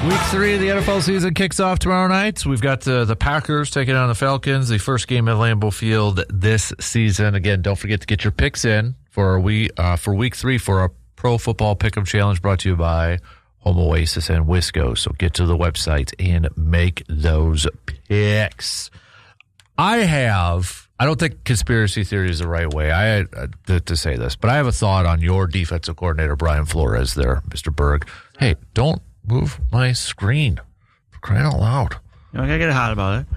Week 3 of the NFL season kicks off tomorrow night. We've got the Packers taking on the Falcons, the first game at Lambeau Field this season. Again, don't forget to get your picks in for Week 3 for our Pro Football Pick'em Challenge brought to you by Home Oasis and Wisco. So get to the website and make those picks. I don't think conspiracy theory is the right way to say this, but I have a thought on your defensive coordinator, Brian Flores there, Mr. Berg. Hey, don't move my screen. For crying out loud. You don't got to get hot about it.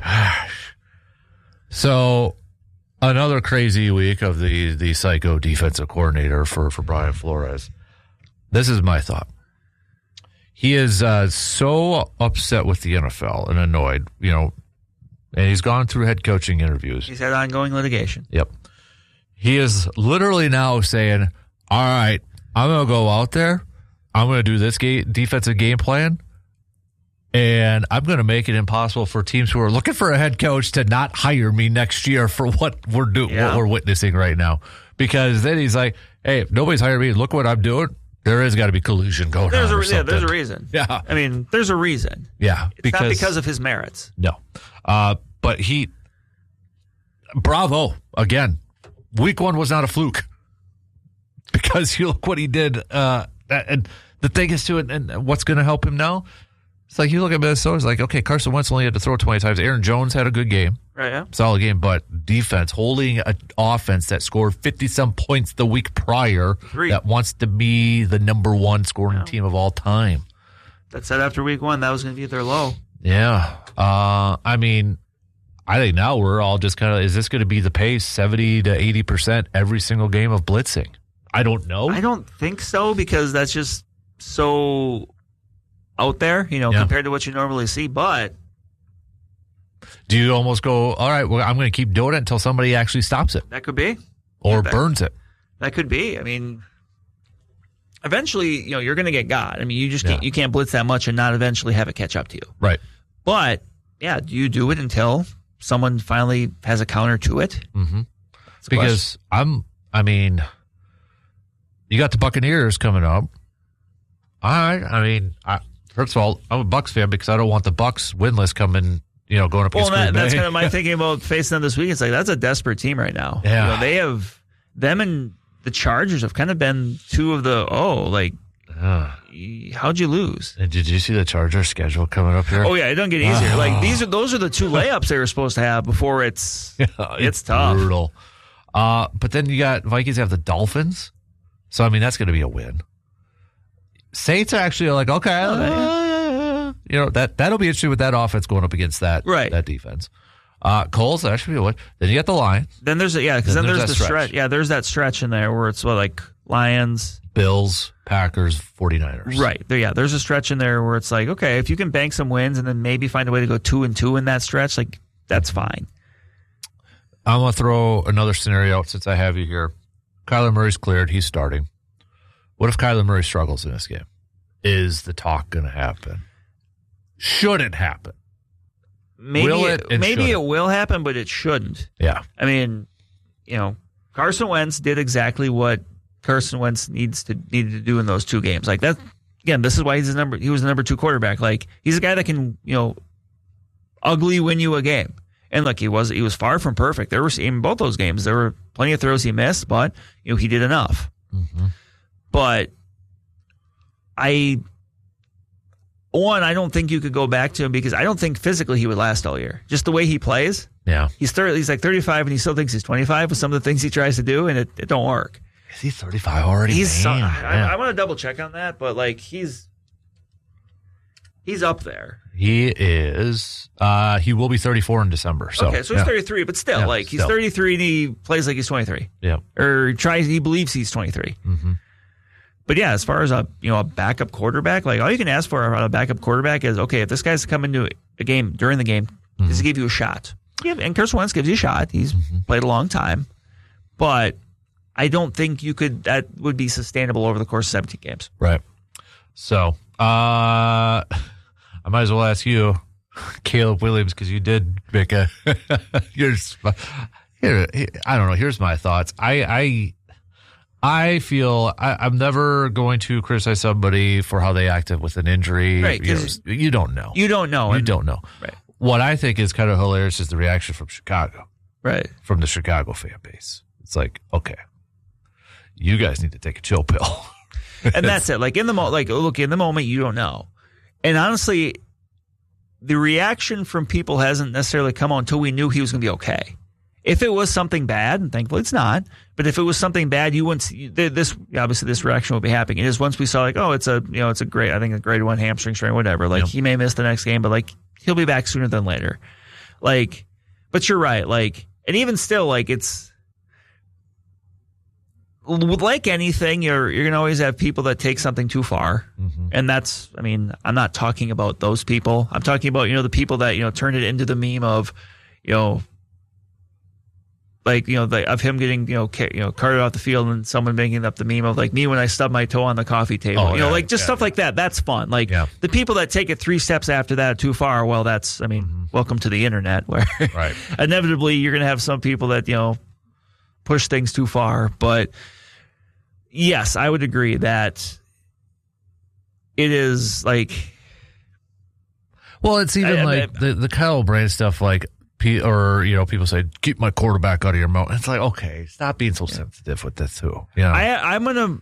So, another crazy week of the psycho defensive coordinator for Brian Flores. This is my thought. He is so upset with the NFL and annoyed, and he's gone through head coaching interviews. He's had ongoing litigation. Yep. He is literally now saying, all right, I'm going to go out there. I'm going to do this defensive game plan, and I'm going to make it impossible for teams who are looking for a head coach to not hire me next year for what we're doing, what we're witnessing right now. Because then he's like, hey, if nobody's hired me. Look what I'm doing. There has got to be collusion going on. There's a reason. Yeah. I mean, there's a reason. Yeah. It's not because of his merits. No. But bravo, again. Week 1 was not a fluke. Because you look what he did. And the thing is, too, and what's going to help him now? It's like you look at Minnesota, it's like, okay, Carson Wentz only had to throw 20 times. Aaron Jones had a good game. Right, yeah. Solid game, but defense, holding an offense that scored 50-some points the week prior that wants to be the number 1 scoring team of all time. That said, after week 1, that was going to be their low. Yeah. I mean, I think now we're all just kind of, is this going to be the pace, 70 to 80% every single game of blitzing? I don't know. I don't think so, because that's just so out there, compared to what you normally see. But do you almost go, all right, well, I'm going to keep doing it until somebody actually stops it? That could be. Or burns it. That could be. I mean, eventually, you're going to get got. I mean, you just you can't blitz that much and not eventually have it catch up to you. Right. But, do you do it until someone finally has a counter to it? Mm-hmm. Because you got the Buccaneers coming up. First of all, I'm a Bucs fan because I don't want the Bucs winless coming, going up against Green Bay. That's kind of my thinking about facing them this week. It's like, that's a desperate team right now. Yeah. They have, them and the Chargers have kind of been two of the, how'd you lose? And did you see the Chargers schedule coming up here? Oh, yeah, it doesn't get easier. Those are the 2 layups they were supposed to have before it's tough. Brutal. But then you got Vikings have the Dolphins. So, that's going to be a win. Saints are actually like, okay, that'll be interesting with that offense going up against that defense. Colts, that should be a win. Then you got the Lions. Then there's the stretch. Yeah, there's that stretch in there where it's like Lions, Bills, Packers, 49ers. Right. There's a stretch in there where it's like, okay, if you can bank some wins and then maybe find a way to go 2-2 in that stretch, like that's fine. I'm going to throw another scenario out since I have you here. Kyler Murray's cleared. He's starting. What if Kyler Murray struggles in this game? Is the talk going to happen? Should it happen? Maybe it will happen, but it shouldn't. Yeah. I mean, Carson Wentz did exactly what Carson Wentz needed to do in those 2 games. Like that. Again, this is why he was the number 2 quarterback. Like he's a guy that can, ugly win you a game. And look, he was far from perfect. There were in both those games, there were plenty of throws he missed, but he did enough. Mm-hmm. But I don't think you could go back to him because I don't think physically he would last all year. Just the way he plays. Yeah. He's like 35 and he still thinks he's 25 with some of the things he tries to do, and it don't work. Is he 35 already? I want to double check on that, but like he's up there. He is. He will be 34 in December. So he's 33, but still, he's 33 and he plays like he's 23. Yeah. Or he believes he's 23. Mm-hmm. But yeah, as far as a backup quarterback, like all you can ask for on a backup quarterback is, okay, if this guy's coming to a game during the game, does he give you a shot? Yeah, and Carson Wentz gives you a shot. He's played a long time. But I don't think that would be sustainable over the course of 17 games. Right. So, I might as well ask you, Caleb Williams, because you did make I don't know. Here's my thoughts. I feel I'm never going to criticize somebody for how they acted with an injury. Right, you don't know. You don't know. You don't know. Right. What I think is kind of hilarious is the reaction from Chicago. Right. From the Chicago fan base. It's like, okay, you guys need to take a chill pill. And that's it. Like in the moment, you don't know. And honestly, the reaction from people hasn't necessarily come on until we knew he was going to be okay. If it was something bad, and thankfully it's not, but if it was something bad, you wouldn't see this. Obviously, this reaction would be happening. It is once we saw like, oh, it's a grade 1 hamstring strain, whatever. Like he may miss the next game, but like he'll be back sooner than later. Like, but you're right. Like, and even still, like it's like anything. You're gonna always have people that take something too far, and that's. I mean, I'm not talking about those people. I'm talking about the people that turned it into the meme of, like, of him getting, carted off the field and someone making up the meme of like me when I stubbed my toe on the coffee table, stuff like that. That's fun. Like the people that take it 3 steps after that too far. Well, that's, welcome to the internet where inevitably you're going to have some people that, push things too far. But yes, I would agree that it is like, well, it's even the Kyle Brandt stuff, like, or people say keep my quarterback out of your mouth. It's like, okay, stop being so sensitive with this too. I'm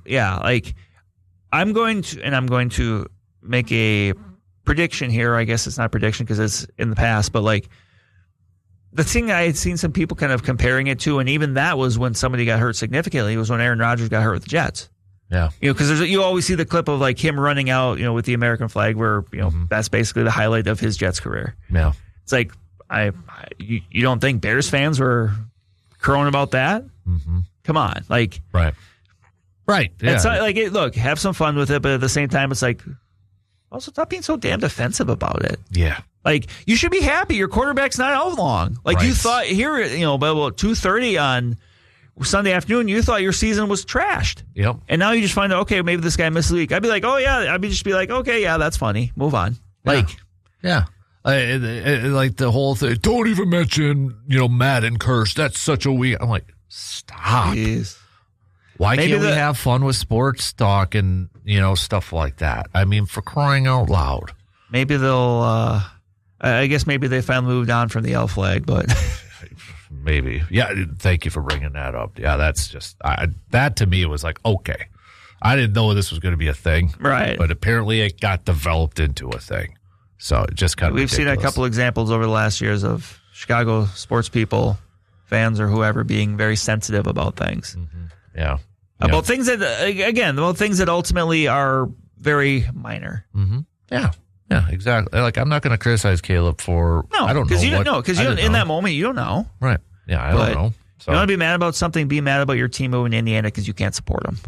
going to make a prediction here. I guess it's not a prediction because it's in the past, but like the thing I had seen some people kind of comparing it to, and even that was when somebody got hurt significantly, was when Aaron Rodgers got hurt with the Jets. Yeah, because you always see the clip of like him running out, with the American flag, where that's basically the highlight of his Jets career. Yeah, it's like. You don't think Bears fans were crowing about that? Come on, like right. Yeah. It's not, like look, have some fun with it, but at the same time, it's like also stop being so damn defensive about it. Yeah, like you should be happy your quarterback's not out long. Like you thought here, by about 2:30 on Sunday afternoon, you thought your season was trashed. Yep. And now you just find out, okay, maybe this guy missed a week. I'd be like, oh yeah, okay, yeah, that's funny. Move on. Like, yeah. Like the whole thing. Don't even mention, Madden curse. That's such a weak. I'm like, stop. Jeez. Why can't we have fun with sports talk and stuff like that? I mean, for crying out loud. Maybe they'll. I guess maybe they finally moved on from the L flag, but maybe. Yeah. Thank you for bringing that up. Yeah, that's just that to me was like, okay, I didn't know this was going to be a thing, right? But apparently it got developed into a thing. So it just kind of we've ridiculous. Seen a couple examples over the last years of Chicago sports people, fans or whoever, being very sensitive about things. Yeah. About things that ultimately are very minor. Yeah. Yeah, exactly. Like I'm not going to criticize Caleb for I don't know. Because you don't know. Because in that moment you don't know. Right. Yeah, I don't know. So. You want to be mad about something, be mad about your team moving to Indiana because you can't support them.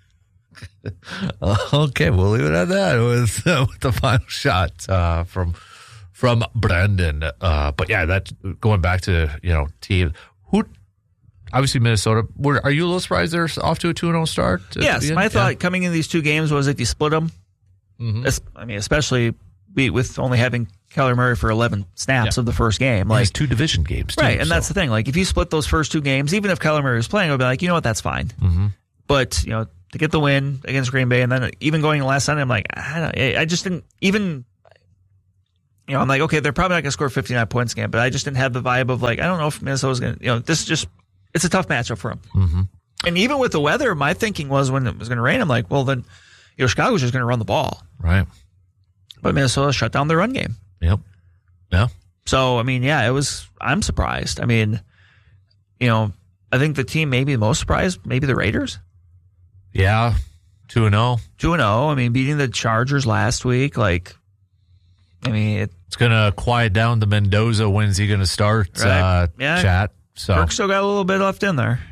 Okay, we'll leave it at that with the final shot from Brandon. But yeah, that going back to team who obviously Minnesota. Are you a little surprised they're off to a 2-0 start? Yes, my thought coming in these 2 games was if you split them, I mean, especially with only having Kyler Murray for 11 snaps of the first game, like 2 division games, too, right? And that's the thing. Like if you split those first 2 games, even if Kyler Murray was playing, I'd be like, you know what, that's fine. But to get the win against Green Bay, and then even going last Sunday, I'm like, I just didn't even, I'm like, okay, they're probably not going to score 59 points again, but I just didn't have the vibe of like, I don't know if Minnesota's going to, this is just, it's a tough matchup for them. And even with the weather, my thinking was when it was going to rain, I'm like, well, then, Chicago's just going to run the ball. Right. But Minnesota shut down their run game. Yep. Yeah. So, I mean, I'm surprised. I mean, I think the team maybe the most surprised, maybe the Raiders. Yeah, 2-0. 2-0. I mean, beating the Chargers last week, like, I mean, it's going to quiet down the Mendoza. When's he going to start? Right. Chat. So Kirk still got a little bit left in there.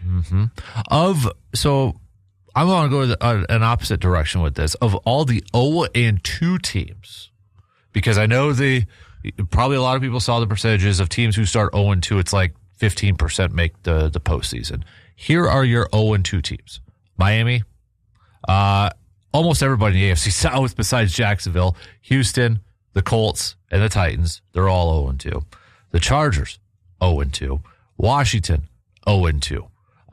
So I'm going to go with an opposite direction with this. Of all the 0-2 teams, because I know probably a lot of people saw the percentages of teams who start 0-2. It's like 15% make the postseason. Here are your 0-2 teams: Miami. Almost everybody in the AFC South besides Jacksonville, Houston, the Colts, and the Titans, they're all 0-2. The Chargers, 0-2. Washington, 0-2.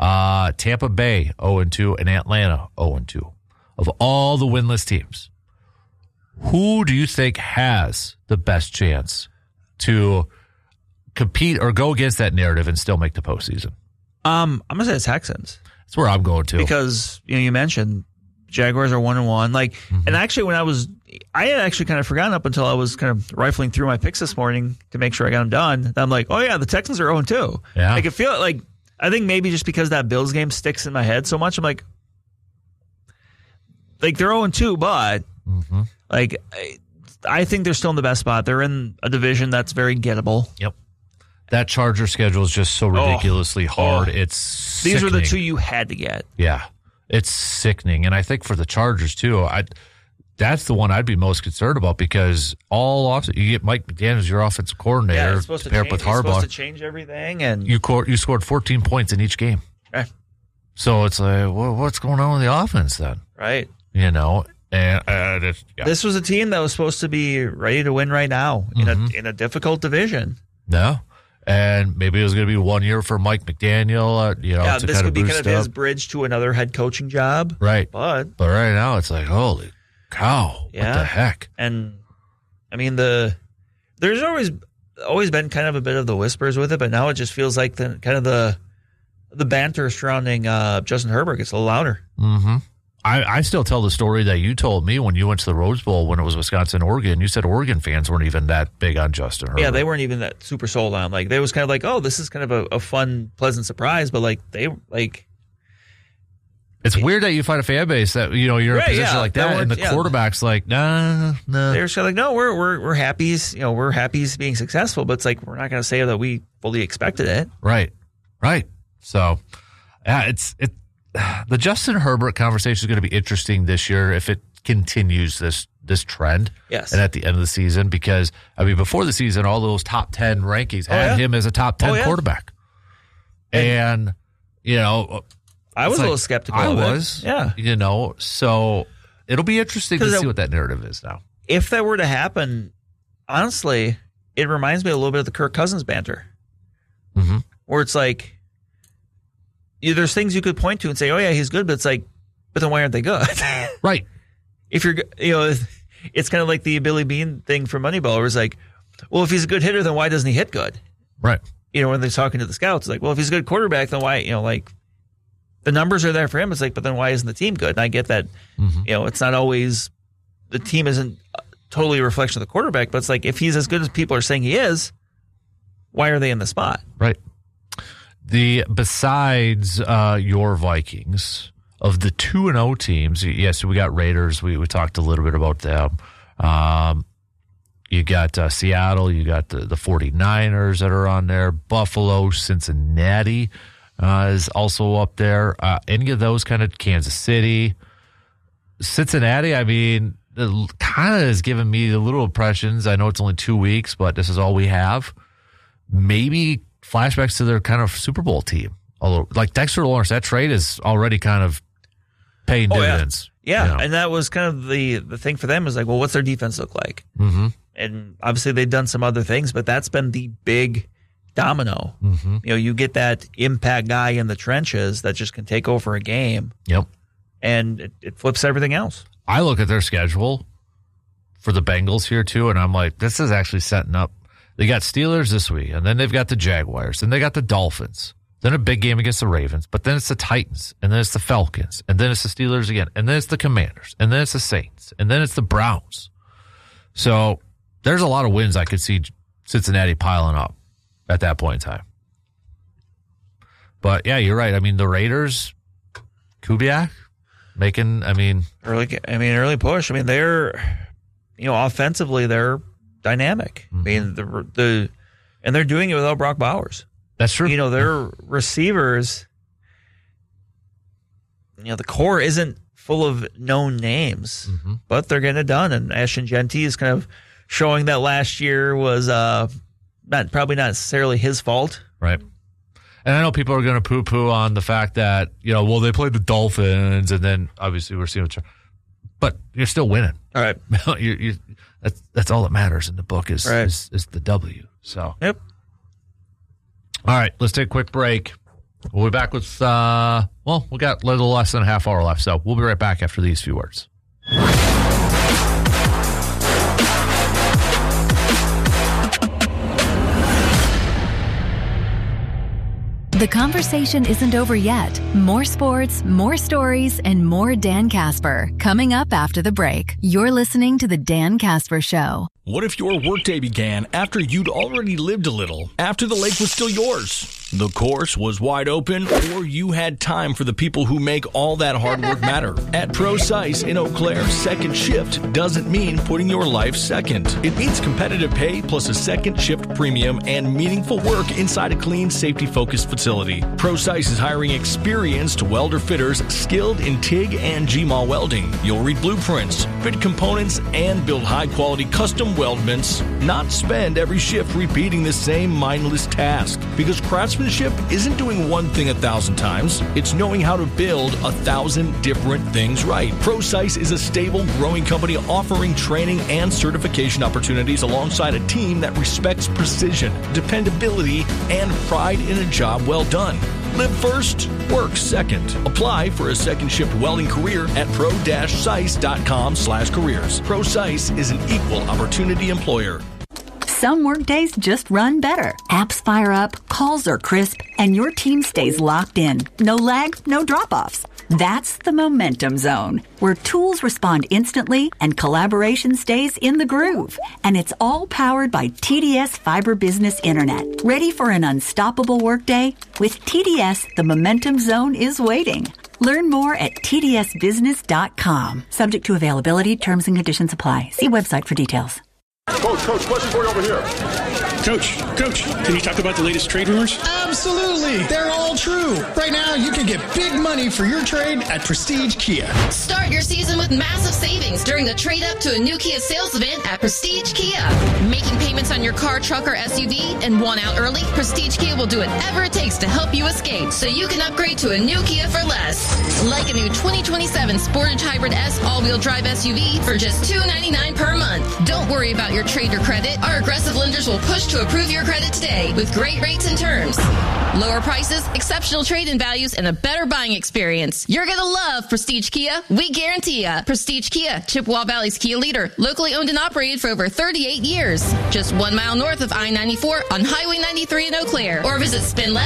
Tampa Bay 0-2 and Atlanta 0-2. Of all the winless teams, who do you think has the best chance to compete or go against that narrative and still make the postseason? I'm gonna say the Texans. That's where I'm going to. Because you mentioned Jaguars are 1-1. Like, and actually, I had actually kind of forgotten up until I was kind of rifling through my picks this morning to make sure I got them done. I'm like, oh yeah, the Texans are 0-2. Yeah. Like, I think maybe just because that Bills game sticks in my head so much, I'm like they're 0-2, but like I think they're still in the best spot. They're in a division that's very gettable. Yep. That Charger schedule is just so ridiculously hard. It's sickening. These were the two you had to get. Yeah. It's sickening. And I think for the Chargers, too, that's the one I'd be most concerned about because you get Mike McDaniels, your offensive coordinator, paired with Harbaugh. Supposed to change everything. And you scored 14 points in each game. Right. So it's like, well, what's going on with the offense then? Right. And this was a team that was supposed to be ready to win right now in a difficult division. No. And maybe it was going to be 1 year for Mike McDaniel, to this kind could of be boost kind of his bridge to another head coaching job. Right. But right now it's like, holy cow, what the heck? And I mean, there's always been kind of a bit of the whispers with it, but now it just feels like the banter surrounding Justin Herbert gets a little louder. Mm-hmm. I still tell the story that you told me when you went to the Rose Bowl when it was Wisconsin-Oregon. You said Oregon fans weren't even that big on Justin Herbert. Yeah, they weren't even that super sold on. Like, they was kind of like, oh, this is kind of a fun, pleasant surprise. But like it's weird that you find a fan base that you're in a position like that, and the quarterback's like, nah. They're just like, no, we're happy. We're happy being successful, but it's like we're not going to say that we fully expected it. Right. So, yeah, the Justin Herbert conversation is going to be interesting this year if it continues this trend. Yes. And at the end of the season, because before the season, all those top 10 rankings had him as a top 10 quarterback. And I was a little skeptical. I was. Yeah. So it'll be interesting to see what that narrative is now. If that were to happen, honestly, it reminds me a little bit of the Kirk Cousins banter. Mm-hmm. Where it's like, there's things you could point to and say, oh yeah, he's good, but it's like, but then why aren't they good? Right. If you're, it's kind of like the Billy Bean thing from Moneyball, where it's like, well, if he's a good hitter, then why doesn't he hit good? Right. When they're talking to the scouts, it's like, well, if he's a good quarterback, then why, the numbers are there for him. It's like, but then why isn't the team good? And I get that, it's not always, the team isn't totally a reflection of the quarterback, but it's like, if he's as good as people are saying he is, why are they in the spot? Right. Besides your Vikings, of the 2-0 teams, yes, we got Raiders. We talked a little bit about them. You got Seattle. You got the 49ers that are on there. Buffalo, Cincinnati is also up there. Any of those kind of Kansas City. Cincinnati, it kind of has given me the little impressions. I know it's only 2 weeks, but this is all we have. Maybe flashbacks to their kind of Super Bowl team. Although, like Dexter Lawrence, that trade is already kind of paying dividends. Yeah. And that was kind of the thing for them is like, well, what's their defense look like? Mm-hmm. And obviously they've done some other things, but that's been the big domino. Mm-hmm. You get that impact guy in the trenches that just can take over a game. Yep. And it flips everything else. I look at their schedule for the Bengals here too, and I'm like, this is actually setting up. They got Steelers this week, and then they've got the Jaguars, and they got the Dolphins. Then a big game against the Ravens, but then it's the Titans, and then it's the Falcons, and then it's the Steelers again, and then it's the Commanders, and then it's the Saints, and then it's the Browns. So there's a lot of wins I could see Cincinnati piling up at that point in time. But yeah, you're right. The Raiders, Kubiak, early push. They're, offensively they're dynamic. Mm-hmm. And they're doing it without Brock Bowers. That's true. Their receivers, the core isn't full of known names, but they're getting it done. And Ashton Genty is kind of showing that last year was probably not necessarily his fault. Right. And I know people are going to poo-poo on the fact that, they played the Dolphins, and then obviously we're seeing but you're still winning. All right. That's all that matters in the book is the W. So. Yep. All right, let's take a quick break. We'll be back with, we got a little less than a half hour left, so we'll be right back after these few words. The conversation isn't over yet. More sports, more stories, and more Dan Casper coming up after the break. You're listening to The Dan Casper Show. What if your workday began after you'd already lived a little, after the lake was still yours? The course was wide open, or you had time for the people who make all that hard work matter. At ProSice in Eau Claire, second shift doesn't mean putting your life second. It means competitive pay plus a second shift premium and meaningful work inside a clean, safety-focused facility. ProSice is hiring experienced welder fitters skilled in TIG and GMAW welding. You'll read blueprints, fit components, and build high-quality custom weldments, not spend every shift repeating the same mindless task. Because craftsmanship isn't doing one thing 1,000 times. It's knowing how to build 1,000 different things right. ProSice is a stable, growing company offering training and certification opportunities alongside a team that respects precision, dependability, and pride in a job well done. Live first, work second. Apply for a second shift welding career at pro-sice.com/careers. ProSice is an equal opportunity employer. Some workdays just run better. Apps fire up, calls are crisp, and your team stays locked in. No lag, no drop-offs. That's the Momentum Zone, where tools respond instantly and collaboration stays in the groove. And it's all powered by TDS Fiber Business Internet. Ready for an unstoppable workday? With TDS, the Momentum Zone is waiting. Learn more at tdsbusiness.com. Subject to availability, terms and conditions apply. See website for details. Coach, question for you over here. Coach, can you talk about the latest trade rumors? Absolutely. They're all true. Right now, you can get big money for your trade at Prestige Kia. Start your season with massive savings during the trade up to a new Kia sales event at Prestige Kia. Making payments on your car, truck, or SUV and want out early? Prestige Kia will do whatever it takes to help you escape so you can upgrade to a new Kia for less. Like a new 2027 Sportage Hybrid S all-wheel drive SUV for just $299 per month. Don't worry about your trade or credit. Our aggressive lenders will push to approve your credit today with great rates and terms. Lower prices, exceptional trade-in values, and a better buying experience. You're going to love Prestige Kia. We guarantee ya. Prestige Kia, Chippewa Valley's Kia leader. Locally owned and operated for over 38 years. Just 1 mile north of I-94 on Highway 93 in Eau Claire. Or visit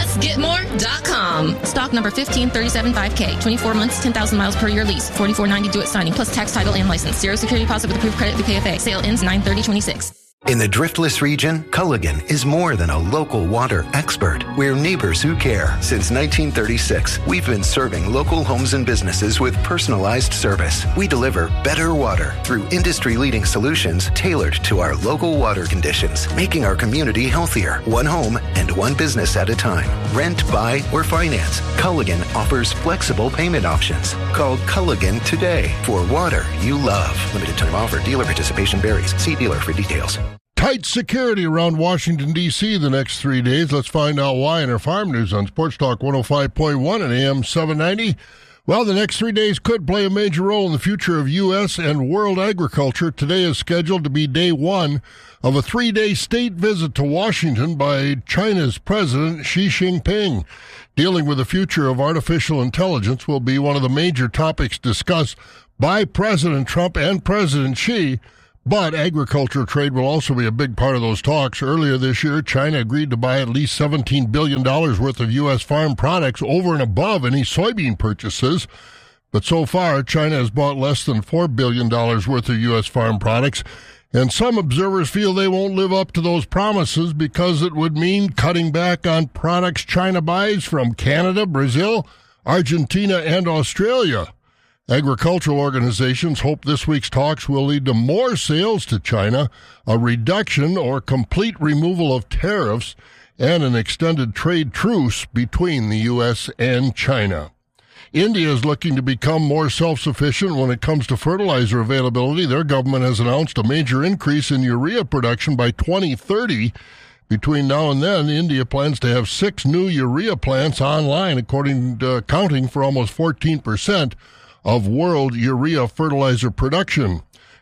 spendlessgetmore.com. Stock number 15375K. 24 months, 10,000 miles per year lease. $44.90 due at signing, plus tax, title, and license. Zero security deposit with approved credit through KFA. Sale ends 9/30/26. In the Driftless region, Culligan is more than a local water expert. We're neighbors who care. Since 1936, we've been serving local homes and businesses with personalized service. We deliver better water through industry-leading solutions tailored to our local water conditions, making our community healthier, one home and one business at a time. Rent, buy, or finance, Culligan offers flexible payment options. Call Culligan today for water you love. Limited time offer. Dealer participation varies. See dealer for details. Tight security around Washington, D.C. the next 3 days. Let's find out why in our Farm News on Sports Talk 105.1 and AM 790. Well, the next 3 days could play a major role in the future of U.S. and world agriculture. Today is scheduled to be day one of a 3-day state visit to Washington by China's President Xi Jinping. Dealing with the future of artificial intelligence will be one of the major topics discussed by President Trump and President Xi. But agriculture trade will also be a big part of those talks. Earlier this year, China agreed to buy at least $17 billion worth of U.S. farm products over and above any soybean purchases. But so far, China has bought less than $4 billion worth of U.S. farm products. And some observers feel they won't live up to those promises because it would mean cutting back on products China buys from Canada, Brazil, Argentina, and Australia. Agricultural organizations hope this week's talks will lead to more sales to China, a reduction or complete removal of tariffs, and an extended trade truce between the U.S. and China. India is looking to become more self-sufficient when it comes to fertilizer availability. Their government has announced a major increase in urea production by 2030. Between now and then, India plans to have 6 new urea plants online, according to accounting for almost 14% of world urea fertilizer production.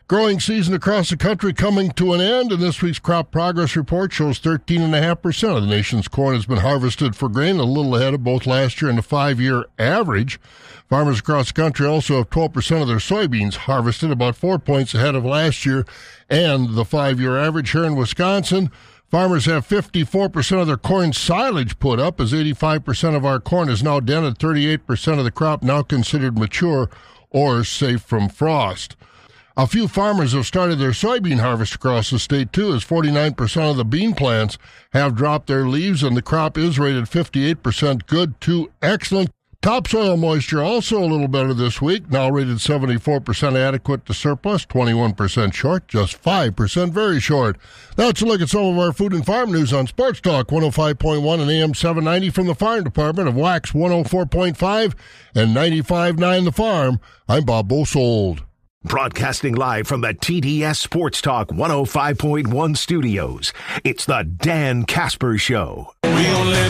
Growing season across the country coming to an end, and this week's crop progress report shows 13.5% of the nation's corn has been harvested for grain, a little ahead of both last year and the 5-year average. Farmers across the country also have 12% of their soybeans harvested, about 4 points ahead of last year and the 5-year average. Here in Wisconsin, farmers have 54% of their corn silage put up, as 85% of our corn is now dented, 38% of the crop now considered mature or safe from frost. A few farmers have started their soybean harvest across the state, too, as 49% of the bean plants have dropped their leaves, and the crop is rated 58% good to excellent. Topsoil moisture also a little better this week, now rated 74% adequate to surplus, 21% short, just 5% very short. That's a look at some of our food and farm news on Sports Talk 105.1 and AM 790 from the Farm Department of Wax 104.5 and 95.9 The Farm. I'm Bob Bosold. Broadcasting live from the TDS Sports Talk 105.1 studios, it's the Dan Casper Show.